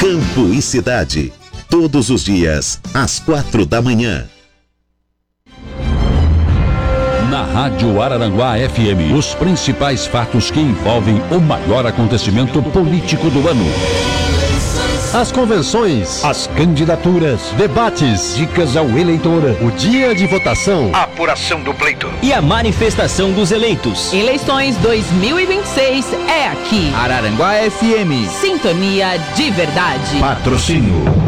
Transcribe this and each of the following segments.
Campo e Cidade. Todos os dias, às 4 da manhã. Na Rádio Araranguá FM, os principais fatos que envolvem o maior acontecimento político do ano. As convenções, as candidaturas, debates, dicas ao eleitor, o dia de votação, a apuração do pleito e a manifestação dos eleitos. Eleições 2026 é aqui. Araranguá FM. Sintonia de verdade. Patrocínio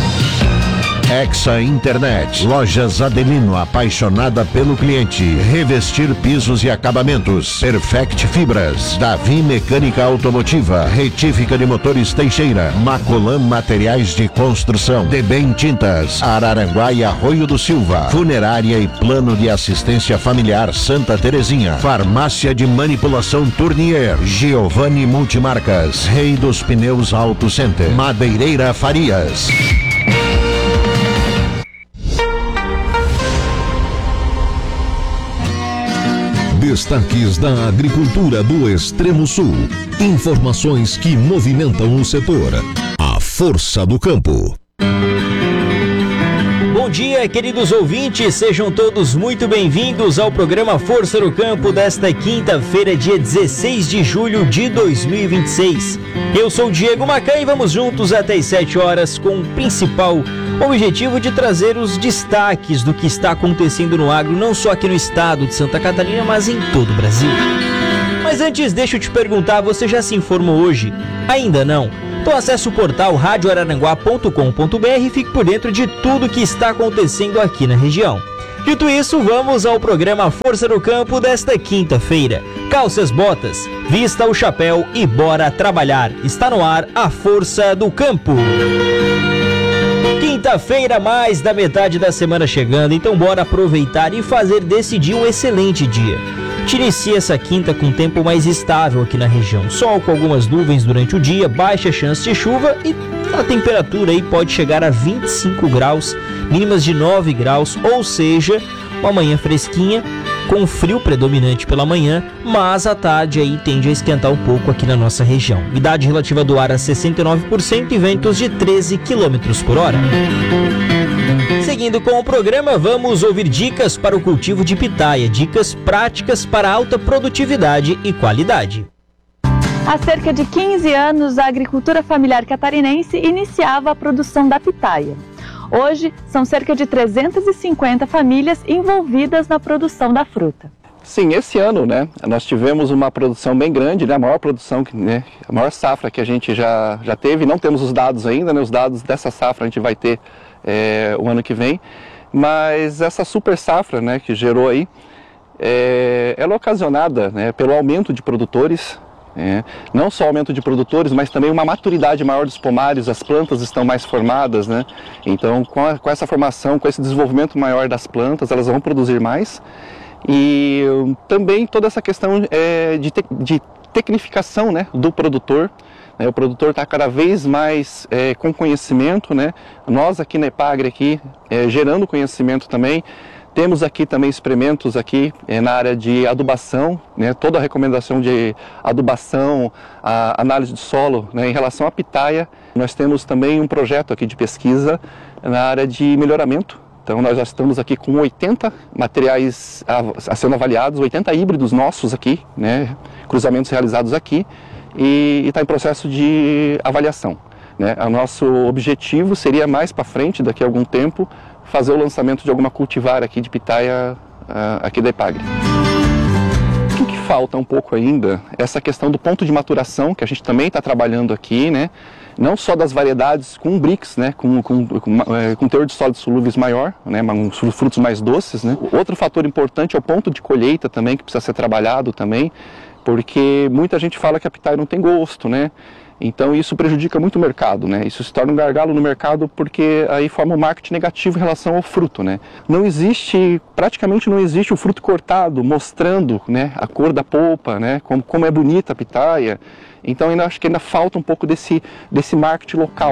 Hexa Internet, Lojas Adelino, apaixonada pelo cliente. Revestir pisos e acabamentos. Perfect Fibras, Davi Mecânica Automotiva, Retífica de Motores Teixeira, Macolan Materiais de Construção, Debem Tintas, Araranguá e Arroio do Silva, Funerária e Plano de Assistência Familiar Santa Terezinha, Farmácia de Manipulação Tournier, Giovanni Multimarcas, Rei dos Pneus Auto Center, Madeireira Farias. Destaques da agricultura do Extremo Sul. Informações que movimentam o setor. A força do campo. Bom dia, queridos ouvintes, sejam todos muito bem-vindos ao programa Força do Campo desta quinta-feira, dia 16 de julho de 2026. Eu sou o Diego Macan e vamos juntos até as 7 horas com o principal objetivo de trazer os destaques do que está acontecendo no agro, não só aqui no estado de Santa Catarina, mas em todo o Brasil. Mas antes, deixa eu te perguntar, você já se informou hoje? Ainda não? Então acesse o portal radioararanguá.com.br e fique por dentro de tudo que está acontecendo aqui na região. Dito isso, vamos ao programa Força do Campo desta quinta-feira. Calce as botas, vista o chapéu e bora trabalhar. Está no ar a Força do Campo. Quinta-feira, mais da metade da semana chegando, então bora aproveitar e fazer desse dia um excelente dia. Te inicia essa quinta com tempo mais estável aqui na região. Sol com algumas nuvens durante o dia, baixa chance de chuva e a temperatura aí pode chegar a 25 graus, mínimas de 9 graus, ou seja, uma manhã fresquinha, com frio predominante pela manhã, mas à tarde aí tende a esquentar um pouco aqui na nossa região. Umidade relativa do ar a 69% e ventos de 13 km por hora. Seguindo com o programa, vamos ouvir dicas para o cultivo de pitaia, dicas práticas para alta produtividade e qualidade. Há cerca de 15 anos, a agricultura familiar catarinense iniciava a produção da pitaia. Hoje, são cerca de 350 famílias envolvidas na produção da fruta. Sim, esse ano, nós tivemos uma produção bem grande, a maior produção, a maior safra que a gente já teve. Não temos os dados ainda, os dados dessa safra a gente vai ter o ano que vem, mas essa super safra que gerou aí, ela é ocasionada pelo aumento de produtores, não só aumento de produtores, mas também uma maturidade maior dos pomares, as plantas estão mais formadas, então com essa formação, com esse desenvolvimento maior das plantas, elas vão produzir mais, e também toda essa questão de tecnificação do produtor. O produtor está cada vez mais com conhecimento, Nós aqui na Epagre, gerando conhecimento também. Temos aqui também experimentos aqui na área de adubação, toda a recomendação de adubação, a análise de solo, em relação à pitaia. Nós temos também um projeto aqui de pesquisa na área de melhoramento. Então nós já estamos aqui com 80 materiais a sendo avaliados, 80 híbridos nossos aqui, cruzamentos realizados aqui. E está em processo de avaliação. O nosso objetivo seria mais para frente, daqui a algum tempo, fazer o lançamento de alguma cultivar aqui de pitaia aqui da Epagre. O que falta um pouco ainda? Essa questão do ponto de maturação, que a gente também está trabalhando aqui, não só das variedades com BRICS, com teor de sólidos solúveis maior, uns frutos mais doces. Outro fator importante é o ponto de colheita também, que precisa ser trabalhado também, porque muita gente fala que a pitaia não tem gosto, Então isso prejudica muito o mercado, Isso se torna um gargalo no mercado porque aí forma um marketing negativo em relação ao fruto, Praticamente não existe o fruto cortado mostrando, a cor da polpa, como é bonita a pitaia. Então acho que ainda falta um pouco desse marketing local.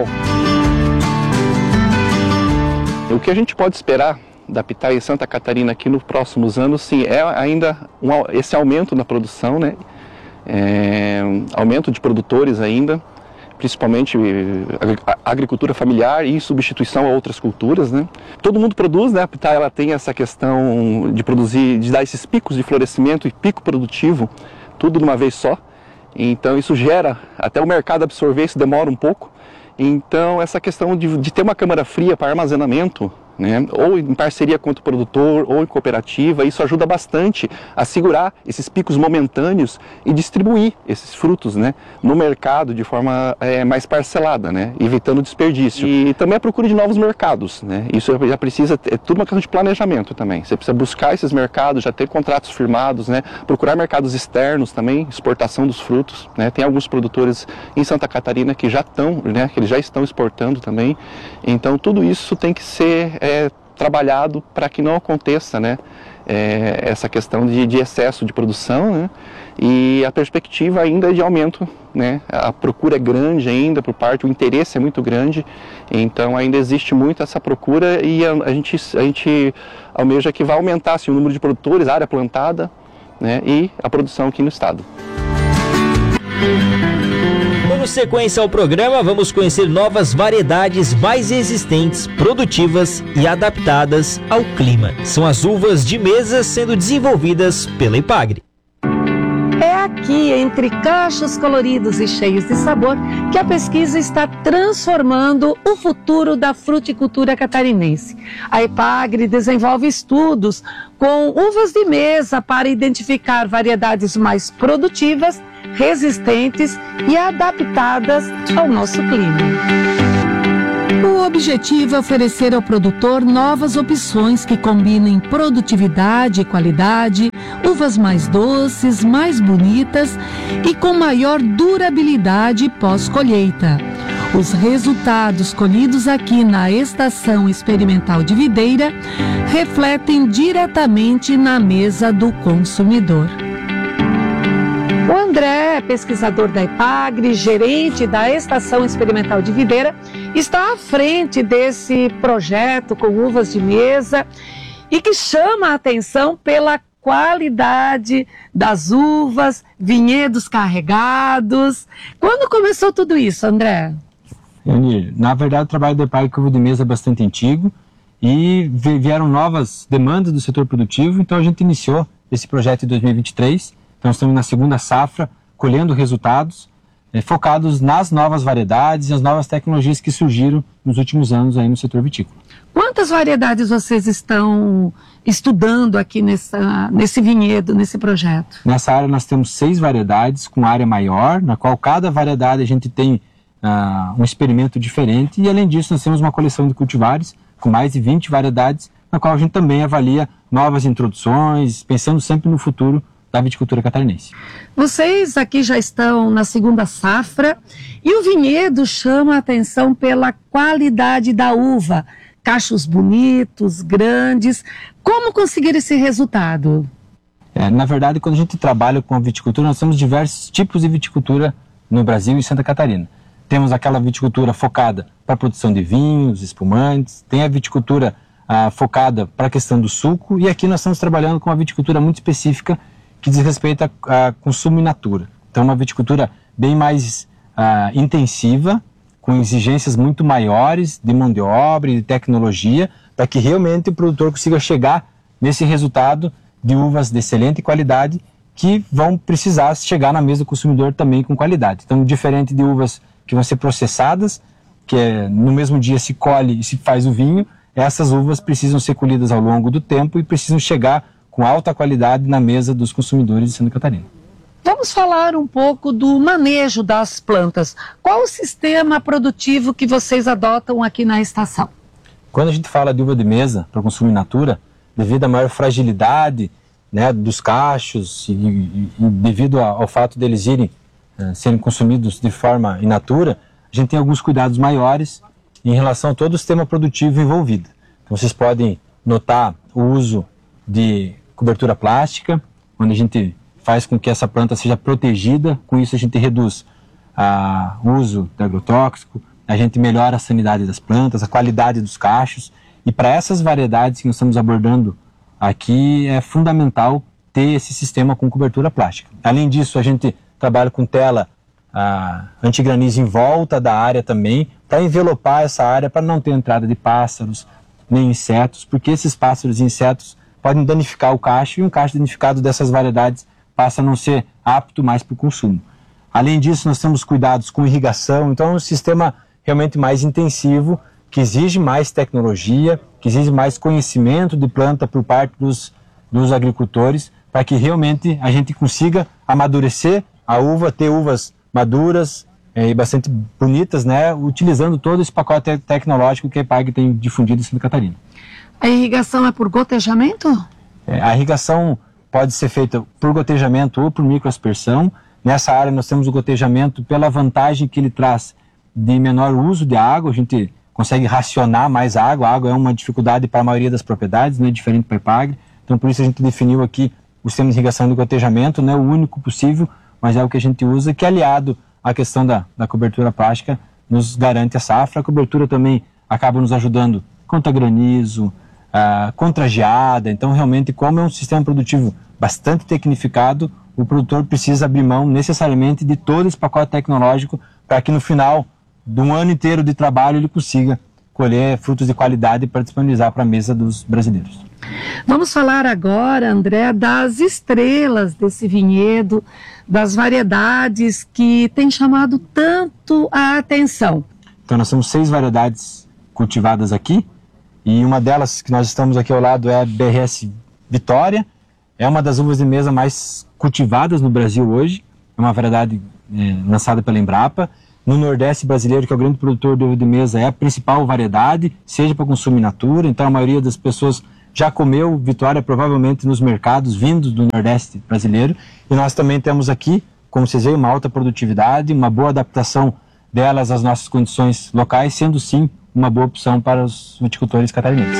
O que a gente pode esperar da pitaia em Santa Catarina aqui nos próximos anos, sim, é ainda esse aumento na produção, aumento de produtores ainda, principalmente a agricultura familiar e substituição a outras culturas, né? Todo mundo produz, né? A pitaia ela tem essa questão de produzir, de dar esses picos de florescimento e pico produtivo, tudo de uma vez só. Então isso gera, até o mercado absorver isso demora um pouco. Então essa questão de ter uma câmara fria para armazenamento, né, ou em parceria com outro produtor, ou em cooperativa, isso ajuda bastante a segurar esses picos momentâneos e distribuir esses frutos, né, no mercado de forma mais parcelada, né, evitando desperdício. E também a procura de novos mercados, né, isso já precisa, é tudo uma questão de planejamento também. Você precisa buscar esses mercados, já ter contratos firmados, né, procurar mercados externos também, exportação dos frutos, né, tem alguns produtores em Santa Catarina que já estão, né, que eles já estão exportando também. Então tudo isso tem que ser trabalhado para que não aconteça, né, essa questão de excesso de produção, né, e a perspectiva ainda é de aumento, né, a procura é grande ainda por parte, o interesse é muito grande, então ainda existe muito essa procura e a gente almeja que vai aumentar assim, o número de produtores, a área plantada, né, e a produção aqui no estado. Dando sequência ao programa, vamos conhecer novas variedades mais resistentes, produtivas e adaptadas ao clima. São as uvas de mesa sendo desenvolvidas pela Ipagre. É aqui, entre cachos coloridos e cheios de sabor, que a pesquisa está transformando o futuro da fruticultura catarinense. A Ipagre desenvolve estudos com uvas de mesa para identificar variedades mais produtivas, resistentes e adaptadas ao nosso clima. O objetivo é oferecer ao produtor novas opções que combinem produtividade e qualidade, uvas mais doces, mais bonitas e com maior durabilidade pós-colheita. Os resultados colhidos aqui na Estação Experimental de Videira refletem diretamente na mesa do consumidor. O André, pesquisador da Ipagre, gerente da Estação Experimental de Videira, está à frente desse projeto com uvas de mesa e que chama a atenção pela qualidade das uvas, vinhedos carregados. Quando começou tudo isso, André? Na verdade, o trabalho da Ipagre com uva de mesa é bastante antigo e vieram novas demandas do setor produtivo, então a gente iniciou esse projeto em 2023. Então estamos na segunda safra, colhendo resultados, focados nas novas variedades e as novas tecnologias que surgiram nos últimos anos aí no setor vitícola. Quantas variedades vocês estão estudando aqui nesse vinhedo, nesse projeto? Nessa área nós temos 6 variedades com área maior, na qual cada variedade a gente tem um experimento diferente e além disso nós temos uma coleção de cultivares com mais de 20 variedades, na qual a gente também avalia novas introduções, pensando sempre no futuro da viticultura catarinense. Vocês aqui já estão na segunda safra e o vinhedo chama a atenção pela qualidade da uva. Cachos bonitos, grandes. Como conseguir esse resultado? Na verdade, quando a gente trabalha com a viticultura, nós temos diversos tipos de viticultura no Brasil e Santa Catarina. Temos aquela viticultura focada para a produção de vinhos, espumantes, tem a viticultura focada para a questão do suco e aqui nós estamos trabalhando com uma viticultura muito específica que diz respeito a consumo in natura. Então, uma viticultura bem mais intensiva, com exigências muito maiores de mão de obra e de tecnologia, para que realmente o produtor consiga chegar nesse resultado de uvas de excelente qualidade, que vão precisar chegar na mesa do consumidor também com qualidade. Então, diferente de uvas que vão ser processadas, que no mesmo dia se colhe e se faz o vinho, essas uvas precisam ser colhidas ao longo do tempo e precisam chegar com alta qualidade na mesa dos consumidores de Santa Catarina. Vamos falar um pouco do manejo das plantas. Qual o sistema produtivo que vocês adotam aqui na estação? Quando a gente fala de uva de mesa para consumo in natura, devido à maior fragilidade, né, dos cachos e devido ao fato deles serem consumidos de forma in natura, a gente tem alguns cuidados maiores em relação a todo o sistema produtivo envolvido. Então vocês podem notar o uso de cobertura plástica, onde a gente faz com que essa planta seja protegida, com isso a gente reduz o uso de agrotóxico, a gente melhora a sanidade das plantas, a qualidade dos cachos, e para essas variedades que nós estamos abordando aqui é fundamental ter esse sistema com cobertura plástica. Além disso, a gente trabalha com tela antigranizo em volta da área também, para envelopar essa área, para não ter entrada de pássaros, nem insetos, porque esses pássaros e insetos podem danificar o cacho, e um cacho danificado dessas variedades passa a não ser apto mais para o consumo. Além disso, nós temos cuidados com irrigação, então é um sistema realmente mais intensivo, que exige mais tecnologia, que exige mais conhecimento de planta por parte dos agricultores, para que realmente a gente consiga amadurecer a uva, ter uvas maduras e bastante bonitas, né, utilizando todo esse pacote tecnológico que a EPAG tem difundido em Santa Catarina. A irrigação é por gotejamento? A irrigação pode ser feita por gotejamento ou por microaspersão. Nessa área nós temos o gotejamento pela vantagem que ele traz de menor uso de água, a gente consegue racionar mais água, a água é uma dificuldade para a maioria das propriedades, não é diferente para a EPAG, então por isso a gente definiu aqui o sistema de irrigação de gotejamento, não é o único possível, mas é o que a gente usa, que aliado à questão da cobertura plástica, nos garante a safra. A cobertura também acaba nos ajudando contra granizo, contra geada, então realmente como é um sistema produtivo bastante tecnificado, o produtor precisa abrir mão necessariamente de todo esse pacote tecnológico para que no final de um ano inteiro de trabalho ele consiga colher frutos de qualidade para disponibilizar para a mesa dos brasileiros. Vamos falar agora, André, das estrelas desse vinhedo, das variedades que têm chamado tanto a atenção. Então nós temos 6 variedades cultivadas aqui, e uma delas que nós estamos aqui ao lado é a BRS Vitória, é uma das uvas de mesa mais cultivadas no Brasil hoje, é uma variedade lançada pela Embrapa. No Nordeste brasileiro, que é o grande produtor de uva de mesa, é a principal variedade, seja para consumo in natura, então a maioria das pessoas já comeu Vitória provavelmente nos mercados vindos do Nordeste brasileiro, e nós também temos aqui, como vocês veem, uma alta produtividade, uma boa adaptação delas às nossas condições locais, sendo sim uma boa opção para os viticultores catarinenses.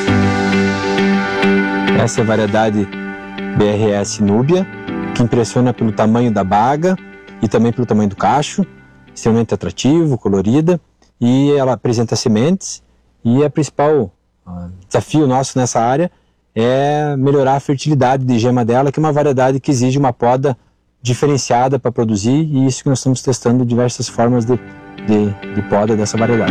Essa é a variedade BRS Núbia, que impressiona pelo tamanho da baga e também pelo tamanho do cacho, extremamente atrativo, colorida, e ela apresenta sementes, e o principal desafio nosso nessa área é melhorar a fertilidade de gema dela, que é uma variedade que exige uma poda diferenciada para produzir, e isso que nós estamos testando diversas formas de poda dessa variedade.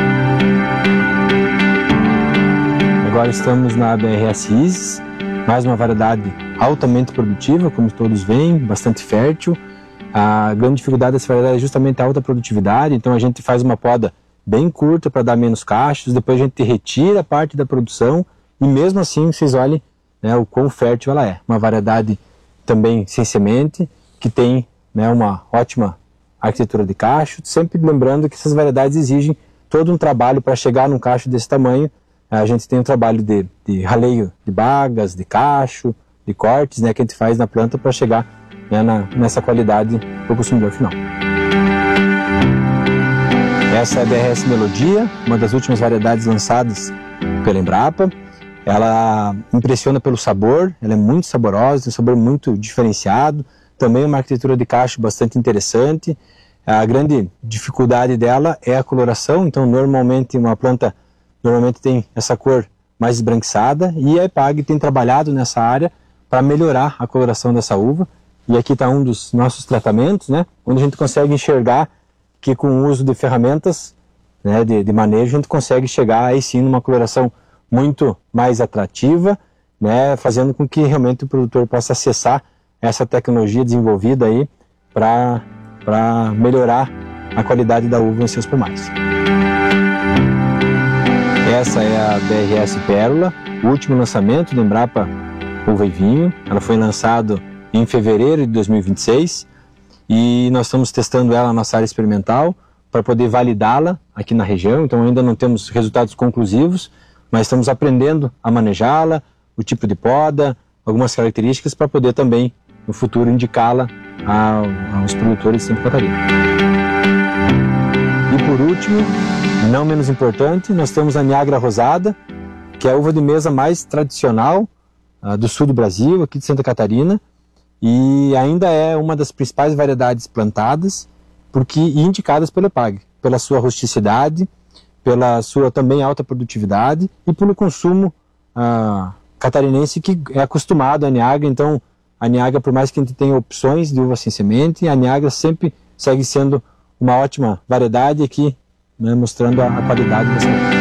Agora estamos na BRS Isis, mais uma variedade altamente produtiva, como todos veem, bastante fértil. A grande dificuldade dessa variedade é justamente a alta produtividade, então a gente faz uma poda bem curta para dar menos cachos, depois a gente retira parte da produção e mesmo assim vocês olhem, né, o quão fértil ela é. Uma variedade também sem semente, que tem, né, uma ótima arquitetura de cacho, sempre lembrando que essas variedades exigem todo um trabalho para chegar num cacho desse tamanho. A gente tem um trabalho de raleio de bagas, de cacho, de cortes, né, que a gente faz na planta para chegar, né, nessa qualidade para o consumidor final. Essa é a BRS Melodia, uma das últimas variedades lançadas pela Embrapa. Ela impressiona pelo sabor, ela é muito saborosa, tem um sabor muito diferenciado, também uma arquitetura de cacho bastante interessante. A grande dificuldade dela é a coloração, então normalmente uma planta tem essa cor mais esbranquiçada, e a EPAG tem trabalhado nessa área para melhorar a coloração dessa uva. E aqui está um dos nossos tratamentos, né, onde a gente consegue enxergar que com o uso de ferramentas, né, de manejo, a gente consegue chegar aí sim numa coloração muito mais atrativa, né, fazendo com que realmente o produtor possa acessar essa tecnologia desenvolvida aí para melhorar a qualidade da uva em seus pomares. Essa é a BRS Pérola, o último lançamento da Embrapa Uva e Vinho. Ela foi lançada em fevereiro de 2026 e nós estamos testando ela na nossa área experimental para poder validá-la aqui na região. Então ainda não temos resultados conclusivos, mas estamos aprendendo a manejá-la, o tipo de poda, algumas características para poder também no futuro indicá-la aos produtores de Santa Catarina. E por último, não menos importante, nós temos a Niagara Rosada, que é a uva de mesa mais tradicional do sul do Brasil, aqui de Santa Catarina, e ainda é uma das principais variedades plantadas e indicadas pela EPAG, pela sua rusticidade, pela sua também alta produtividade e pelo consumo catarinense que é acostumado à Niagara. Então a Niagara, por mais que a gente tenha opções de uva sem semente, a Niagara sempre segue sendo uma ótima variedade aqui, né, mostrando a qualidade dessa variedade.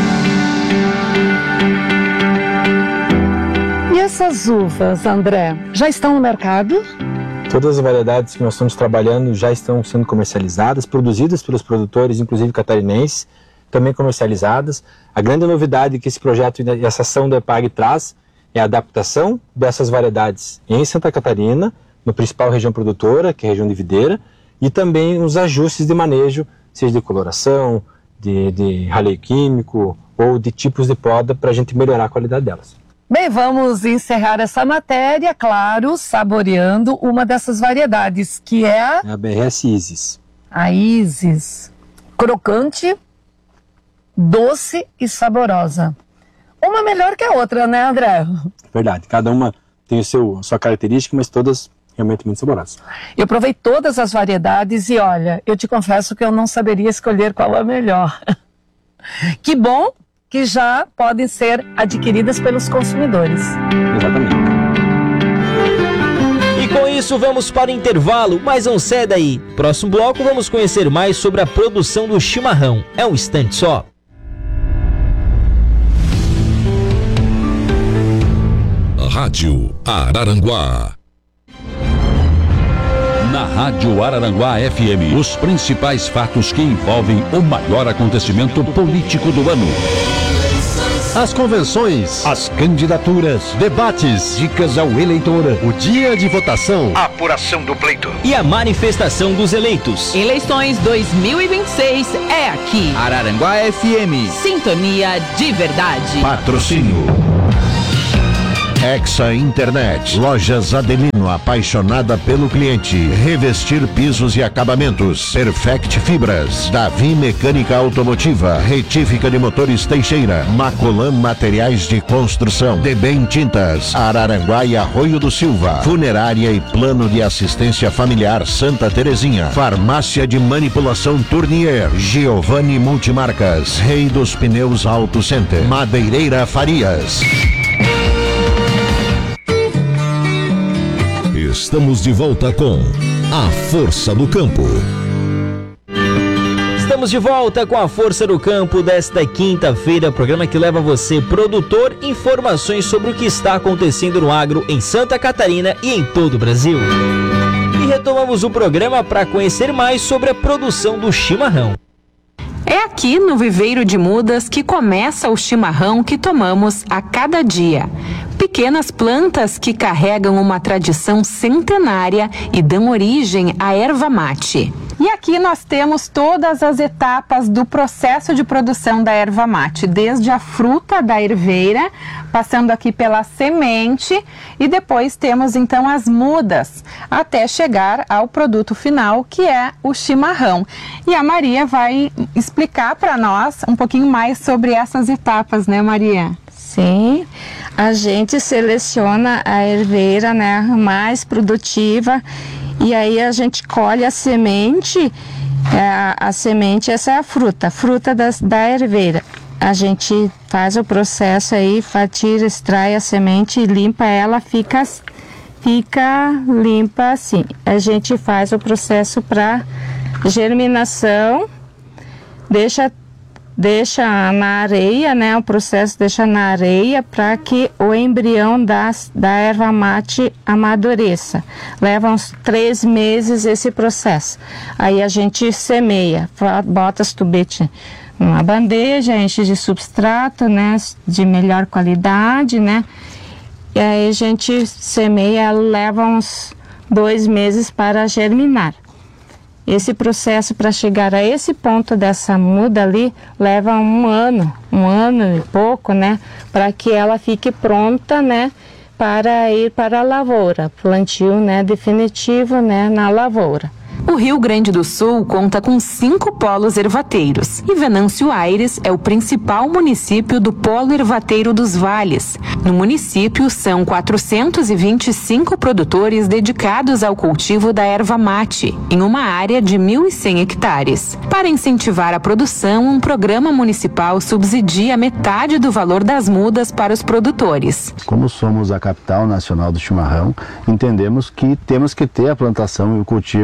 E essas uvas, André, já estão no mercado? Todas as variedades que nós estamos trabalhando já estão sendo comercializadas, produzidas pelos produtores, inclusive catarinenses, também comercializadas. A grande novidade que esse projeto e essa ação da EPAG traz é a adaptação dessas variedades em Santa Catarina, na principal região produtora, que é a região de videira, e também os ajustes de manejo, seja de coloração, de raleio químico ou de tipos de poda, para a gente melhorar a qualidade delas. Bem, vamos encerrar essa matéria, claro, saboreando uma dessas variedades, que é a BRS Isis. A Isis. Crocante, doce e saborosa. Uma melhor que a outra, né, André? Verdade, cada uma tem a sua característica, mas todas realmente muito saborosas. Eu provei todas as variedades e olha, eu te confesso que eu não saberia escolher qual a melhor. Que bom que já podem ser adquiridas pelos consumidores. Exatamente. E com isso vamos para o intervalo, mas não sai daí. Próximo bloco vamos conhecer mais sobre a produção do chimarrão. É um instante só. Rádio Araranguá. Na Rádio Araranguá FM, os principais fatos que envolvem o maior acontecimento político do ano. As convenções, as candidaturas, debates, dicas ao eleitor, o dia de votação, a apuração do pleito e a manifestação dos eleitos. Eleições 2026 é aqui. Araranguá FM. Sintonia de verdade. Patrocínio Hexa Internet, Lojas Adelino, apaixonada pelo cliente. Revestir pisos e acabamentos. Perfect Fibras, Davi Mecânica Automotiva, Retífica de Motores Teixeira, Macolan Materiais de Construção, Debem Tintas, Araranguá e Arroio do Silva, Funerária e Plano de Assistência Familiar Santa Terezinha, Farmácia de Manipulação Tournier, Giovanni Multimarcas, Rei dos Pneus Auto Center, Madeireira Farias. Estamos de volta com A Força do Campo. Estamos de volta com a Força do Campo desta quinta-feira, programa que leva você, produtor, informações sobre o que está acontecendo no agro em Santa Catarina e em todo o Brasil. E retomamos o programa para conhecer mais sobre a produção do chimarrão. É aqui no Viveiro de Mudas que começa o chimarrão que tomamos a cada dia. Pequenas plantas que carregam uma tradição centenária e dão origem à erva mate. E aqui nós temos todas as etapas do processo de produção da erva mate, desde a fruta da erveira, passando aqui pela semente e depois temos então as mudas, até chegar ao produto final, que é o chimarrão. E a Maria vai explicar para nós um pouquinho mais sobre essas etapas, né, Maria? Sim, a gente seleciona a erveira, né, mais produtiva, e aí a gente colhe a semente, a semente, essa é a fruta da erveira. A gente faz o processo aí, tira, extrai a semente e limpa ela, fica limpa assim. A gente faz o processo para germinação, deixa na areia, né? O processo deixa na areia para que o embrião da erva mate amadureça. Leva uns 3 meses esse processo. Aí a gente semeia, bota as tubetes numa bandeja, enche de substrato, né? De melhor qualidade, né? E aí a gente semeia, leva uns 2 meses para germinar. Esse processo para chegar a esse ponto dessa muda ali leva um ano e pouco, né, para que ela fique pronta, né, para ir para a lavoura, plantio, né, definitivo, né, na lavoura. O Rio Grande do Sul conta com 5 polos ervateiros e Venâncio Aires é o principal município do polo ervateiro dos Vales. No município são 425 produtores dedicados ao cultivo da erva mate, em uma área de 1.100 hectares. Para incentivar a produção, um programa municipal subsidia metade do valor das mudas para os produtores. Como somos a capital nacional do chimarrão, entendemos que temos que ter a plantação e o cultivo da cultura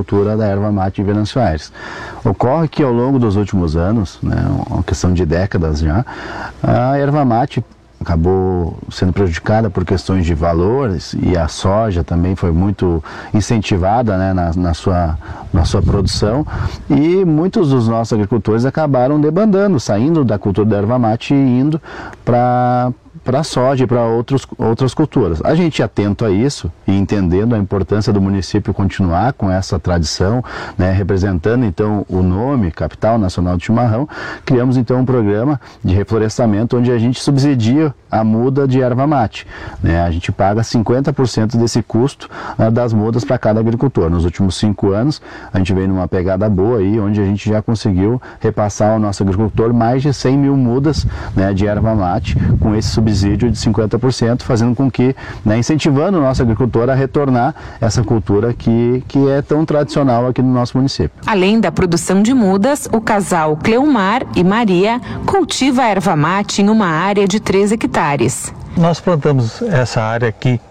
cultura da erva mate e Venâncio Aires. Ocorre que ao longo dos últimos anos, né, uma questão de décadas já, a erva mate acabou sendo prejudicada por questões de valores, e a soja também foi muito incentivada, né, na sua produção, e muitos dos nossos agricultores acabaram debandando, saindo da cultura da erva mate e indo para a soja e para outras culturas. A gente atento a isso e entendendo a importância do município continuar com essa tradição, né, representando então o nome Capital Nacional de Chimarrão, criamos então um programa de reflorestamento onde a gente subsidia a muda de erva mate, né? A gente paga 50% desse custo das mudas para cada agricultor. Nos últimos 5 anos a gente vem numa pegada boa aí, onde a gente já conseguiu repassar ao nosso agricultor mais de 100 mil mudas, né, de erva mate com esse subsídio de 50%, fazendo com que, né, incentivando o nosso agricultor a retornar essa cultura que é tão tradicional aqui no nosso município. Além da produção de mudas, o casal Cleomar e Maria cultiva a erva mate em uma área de 3 hectares. Nós plantamos essa área aqui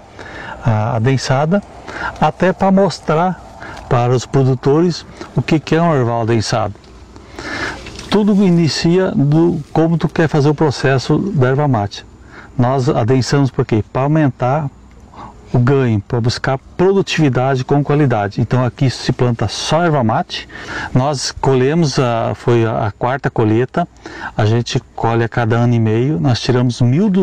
adensada até para mostrar para os produtores o que é um erval adensado. Tudo inicia do como tu quer fazer o processo da erva mate. Nós adensamos por quê? Para aumentar o ganho, para buscar produtividade com qualidade. Então aqui se planta só erva mate. Nós colhemos, foi a 4ª colheita, a gente colhe a cada ano e meio, nós tiramos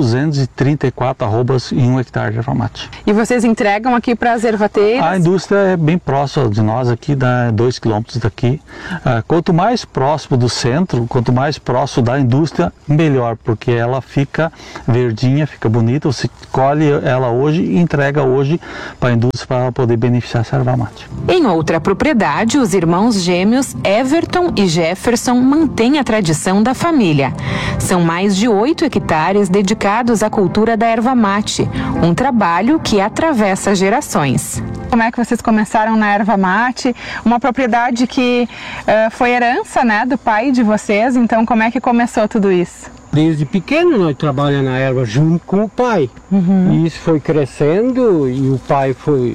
1.234 arrobas em 1 hectare de erva mate. E vocês entregam aqui para as ervateiras? A indústria é bem próxima de nós aqui, dá 2 quilômetros daqui. Quanto mais próximo do centro, quanto mais próximo da indústria, melhor, porque ela fica verdinha, fica bonita, você colhe ela hoje e entrega hoje para a indústria para poder beneficiar essa erva mate. Em outra propriedade, os irmãos gêmeos Everton e Jefferson mantêm a tradição da família. São mais de 8 hectares dedicados à cultura da erva mate, um trabalho que atravessa gerações. Como é que vocês começaram na erva mate? Uma propriedade que foi herança, né, do pai de vocês, então como é que começou tudo isso? Desde pequeno nós trabalhamos na erva junto com o pai. E isso foi crescendo e o pai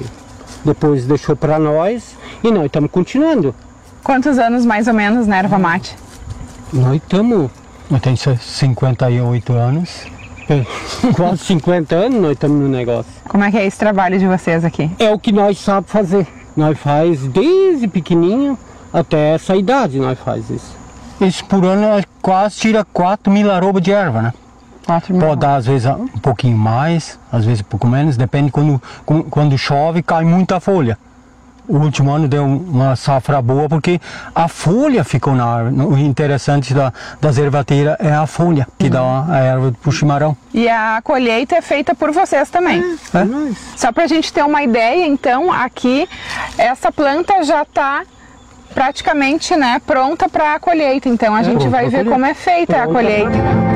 depois deixou para nós e nós estamos continuando. Quantos anos mais ou menos na erva mate? Eu tenho 58 anos, quase 50 anos nós estamos no negócio. Como é que é esse trabalho de vocês aqui? É o que nós sabemos fazer. Nós faz desde pequenininho até essa idade nós faz isso. Isso por ano quase tira 4.000 arrobas de erva, né? 4.000. Pode dar às vezes um pouquinho mais, às vezes um pouco menos, depende quando chove, cai muita folha. O último ano deu uma safra boa porque a folha ficou na árvore. O interessante das ervateiras é a folha que dá a erva pro chimarrão. E a colheita é feita por vocês também. Só pra gente ter uma ideia, então, aqui essa planta já está praticamente, né, pronta para a colheita. Então a gente vai ver como é feita a colheita.